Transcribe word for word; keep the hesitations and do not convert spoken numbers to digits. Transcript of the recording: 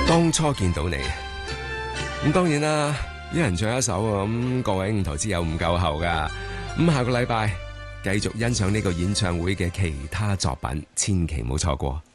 當初見到你，咁當然啦，一人唱一首啊，咁各位五台之友唔夠喉噶，咁下個禮拜繼續欣賞呢個演唱會嘅其他作品，千祈唔好錯過。